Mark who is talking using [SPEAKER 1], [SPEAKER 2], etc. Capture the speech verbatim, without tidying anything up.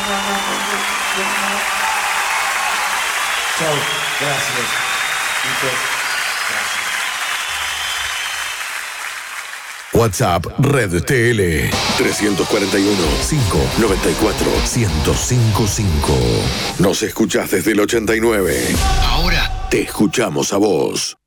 [SPEAKER 1] Chao, gracias. Muchas gracias.
[SPEAKER 2] WhatsApp Red T L tres cuatro uno, cinco nueve cuatro, uno cero cinco cinco. Nos escuchás desde el ochenta y nueve. Ahora te escuchamos a vos.